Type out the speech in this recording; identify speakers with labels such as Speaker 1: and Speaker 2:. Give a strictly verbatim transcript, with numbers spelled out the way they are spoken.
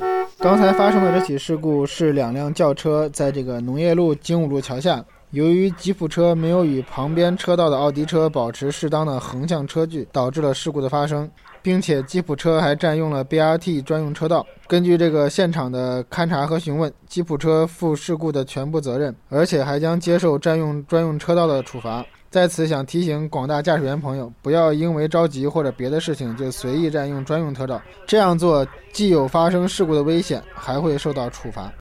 Speaker 1: 刚才发生的这起事故是两辆轿车在这个农业路精武路桥下，由于吉普车没有与旁边车道的奥迪车保持适当的横向车距，导致了事故的发生，并且吉普车还占用了 B R T 专用车道。根据这个现场的勘查和询问，吉普车负事故的全部责任，而且还将接受占用专用车道的处罚。在此想提醒广大驾驶员朋友，不要因为着急或者别的事情就随意占用专用车道，这样做既有发生事故的危险，还会受到处罚。